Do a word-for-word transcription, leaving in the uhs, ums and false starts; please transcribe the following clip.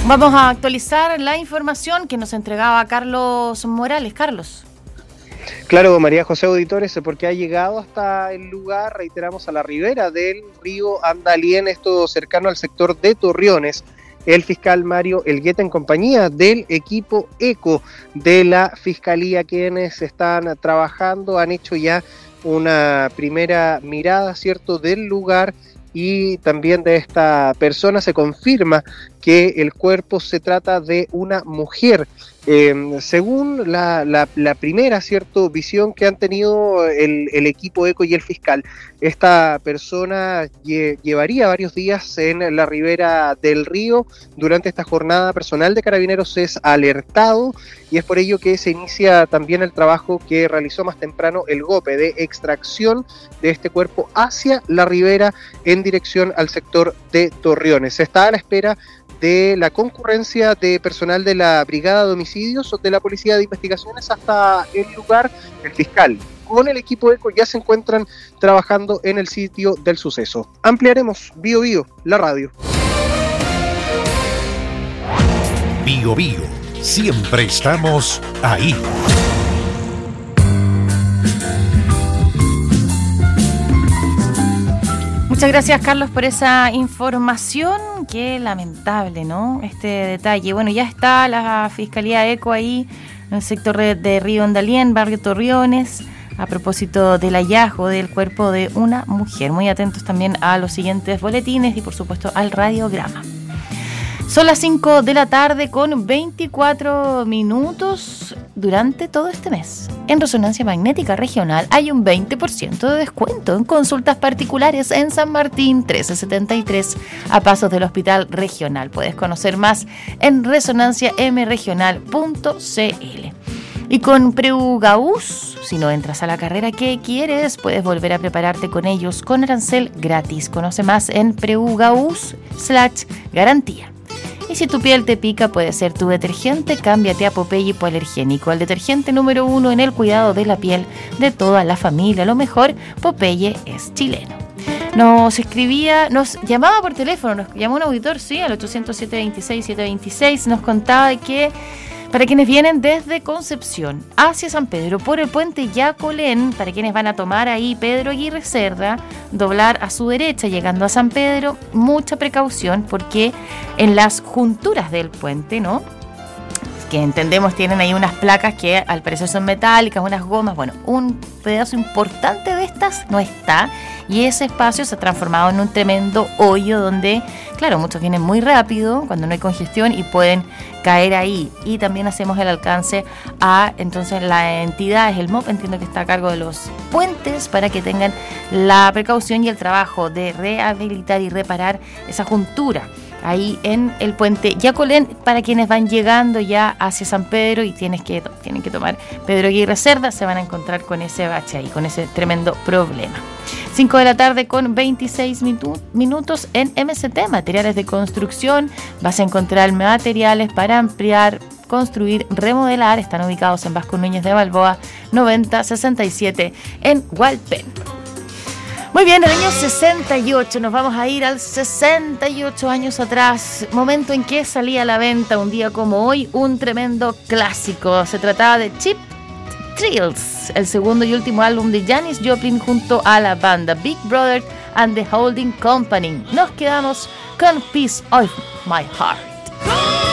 Vamos a actualizar la información que nos entregaba Carlos Morales. Carlos. Claro, María José Auditores, porque ha llegado hasta el lugar, reiteramos, a la ribera del río Andalién, esto cercano al sector de Torreones, el fiscal Mario Elgueta en compañía del equipo ECO de la Fiscalía, quienes están trabajando, han hecho ya una primera mirada, ¿cierto?, del lugar y también de esta persona. Se confirma que el cuerpo se trata de una mujer. Eh, según la, la, la primera, cierto, visión que han tenido el, el equipo ECO y el fiscal, esta persona lle, llevaría varios días en la ribera del río. Durante esta jornada, personal de Carabineros es alertado y es por ello que se inicia también el trabajo que realizó más temprano el GOPE de extracción de este cuerpo hacia la ribera en dirección al sector de Torreones. Se está a la espera de la concurrencia de personal de la Brigada de Homicidios o de la Policía de Investigaciones hasta el lugar. El fiscal con el equipo ECO ya se encuentran trabajando en el sitio del suceso. Ampliaremos Bio Bio, la radio. Bio Bio, siempre estamos ahí. Muchas gracias, Carlos, por esa información. Qué lamentable, ¿no?, este detalle. Bueno, ya está la Fiscalía ECO ahí en el sector de Río Andalién, barrio Torreones, a propósito del hallazgo del cuerpo de una mujer. Muy atentos también a los siguientes boletines y, por supuesto, al radiograma. Son las cinco de la tarde con veinticuatro minutos. Durante todo este mes, en Resonancia Magnética Regional hay un veinte por ciento de descuento en consultas particulares en San Martín trece setenta y tres, a pasos del Hospital Regional. Puedes conocer más en resonancia m regional punto c l. Y con Preugaús, si no entras a la carrera que quieres, puedes volver a prepararte con ellos con arancel gratis. Conoce más en Preugaús slash garantía. Y si tu piel te pica, puede ser tu detergente. Cámbiate a Popeye Hipoalergénico, el detergente número uno en el cuidado de la piel de toda la familia. Lo mejor, Popeye es chileno. Nos escribía, nos llamaba por teléfono, nos llamó un auditor, sí, al ochocientos siete veintiséis setecientos veintiséis, nos contaba de que para quienes vienen desde Concepción hacia San Pedro por el puente Yacolén, para quienes van a tomar ahí Pedro Aguirre Cerda, doblar a su derecha llegando a San Pedro, mucha precaución porque en las junturas del puente, ¿no?, que entendemos tienen ahí unas placas que al parecer son metálicas, unas gomas, bueno, un pedazo importante de estas no está y ese espacio se ha transformado en un tremendo hoyo donde, claro, muchos vienen muy rápido cuando no hay congestión y pueden caer ahí. Y también hacemos el alcance a, entonces, la entidad, es el M O P, entiendo que está a cargo de los puentes, para que tengan la precaución y el trabajo de rehabilitar y reparar esa juntura ahí en el puente Yacolén, para quienes van llegando ya hacia San Pedro y tienes que, tienen que tomar Pedro Aguirre Cerda, se van a encontrar con ese bache ahí, con ese tremendo problema. cinco de la tarde con veintiséis mitu- minutos en M C T, materiales de construcción. Vas a encontrar materiales para ampliar, construir, remodelar. Están ubicados en Vasco Núñez de Balboa, noventa sesenta y siete en Hualpén. Muy bien, el año sesenta y ocho, nos vamos a ir al sesenta y ocho años atrás, momento en que salía a la venta un día como hoy un tremendo clásico. Se trataba de Cheap Thrills, el segundo y último álbum de Janis Joplin junto a la banda Big Brother and the Holding Company. Nos quedamos con Piece of My Heart.